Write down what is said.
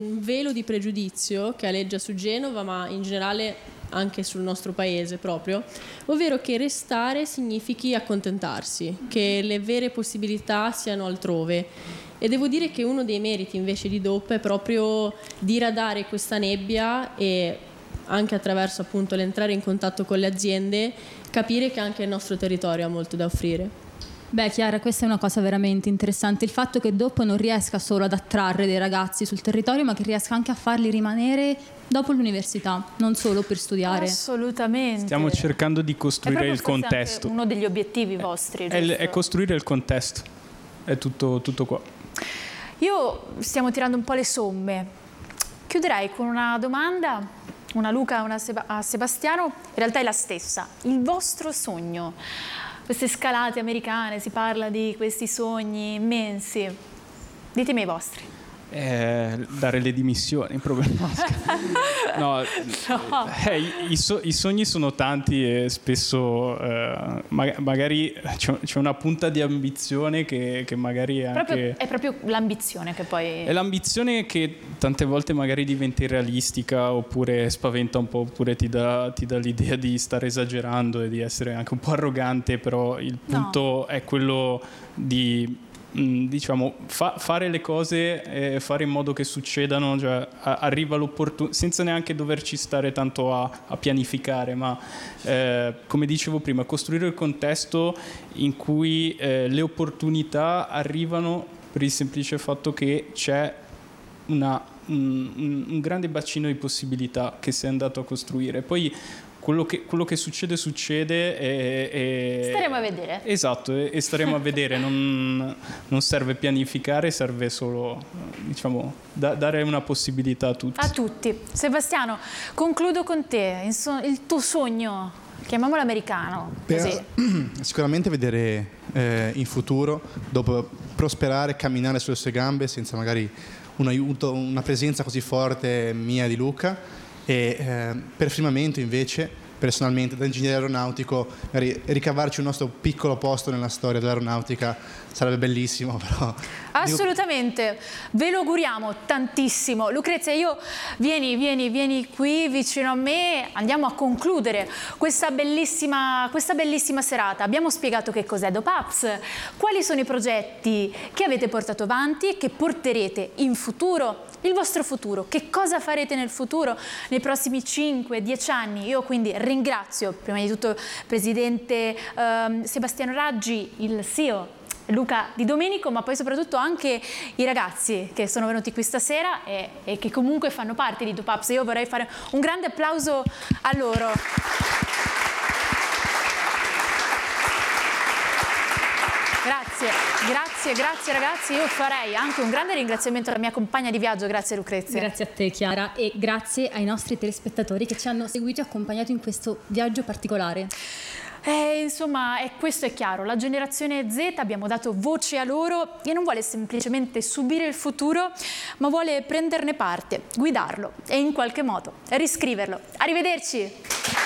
un velo di pregiudizio che aleggia su Genova, ma in generale anche sul nostro paese proprio, ovvero che restare significhi accontentarsi, che le vere possibilità siano altrove. E devo dire che uno dei meriti invece di DOP è proprio diradare questa nebbia e anche attraverso appunto l'entrare in contatto con le aziende capire che anche il nostro territorio ha molto da offrire. Beh, Chiara, questa è una cosa veramente interessante, il fatto che DOP non riesca solo ad attrarre dei ragazzi sul territorio, ma che riesca anche a farli rimanere dopo l'università, non solo per studiare. Assolutamente. Stiamo cercando di costruire il contesto. Uno degli obiettivi vostri. È costruire il contesto, è tutto qua. Stiamo tirando un po' le somme. Chiuderei con una domanda, una Luca, una a Sebastiano, in realtà è la stessa. Il vostro sogno? Queste scalate americane, si parla di questi sogni immensi. Ditemi i vostri. Dare le dimissioni, no. I sogni sono tanti e spesso magari c'è una punta di ambizione che magari è anche... È proprio l'ambizione che poi... È l'ambizione che tante volte magari diventa irrealistica oppure spaventa un po', oppure ti dà l'idea di stare esagerando e di essere anche un po' arrogante, però il punto è quello di... diciamo fare le cose, fare in modo che succedano, cioè arriva l'opportunità senza neanche doverci stare tanto a pianificare, ma come dicevo prima, costruire il contesto in cui le opportunità arrivano per il semplice fatto che c'è un grande bacino di possibilità che si è andato a costruire. Poi quello che succede e staremo a vedere. Esatto, e staremo a vedere. Non serve pianificare, serve solo, diciamo, dare una possibilità a tutti. A tutti. Sebastiano, concludo con te. Il tuo sogno, chiamiamolo americano. Sicuramente vedere in futuro, dopo prosperare, camminare sulle sue gambe senza magari un aiuto, una presenza così forte mia di Luca. E per firmamento invece, personalmente da ingegnere aeronautico, magari ricavarci un nostro piccolo posto nella storia dell'aeronautica sarebbe bellissimo, però... Assolutamente, ve lo auguriamo tantissimo. Lucrezia, vieni qui vicino a me, andiamo a concludere questa bellissima serata. Abbiamo spiegato che cos'è DOPAPS, quali sono i progetti che avete portato avanti e che porterete in futuro, il vostro futuro, che cosa farete nel futuro, nei prossimi 5-10 anni. Io quindi ringrazio prima di tutto il presidente Sebastiano Raggi, il CEO Luca Di Domenico, ma poi soprattutto anche i ragazzi che sono venuti qui stasera e che comunque fanno parte di DOPAPS. Io vorrei fare un grande applauso a loro. Grazie ragazzi, io farei anche un grande ringraziamento alla mia compagna di viaggio, grazie Lucrezia. Grazie a te Chiara e grazie ai nostri telespettatori che ci hanno seguito e accompagnato in questo viaggio particolare. Insomma, questo è chiaro, la generazione Z, abbiamo dato voce a loro e non vuole semplicemente subire il futuro, ma vuole prenderne parte, guidarlo e in qualche modo riscriverlo. Arrivederci!